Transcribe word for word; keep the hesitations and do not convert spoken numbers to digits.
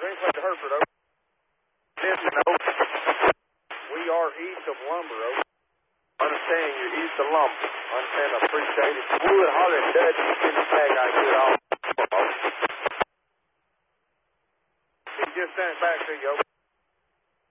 Greenway to Hereford, over. Listen, over. We are east of Lumber, over. Understand you're east of Lumber. Understand, I appreciate it. Wood, holler at Dutch, you get the tag, I get all. He just sent it back to you, over.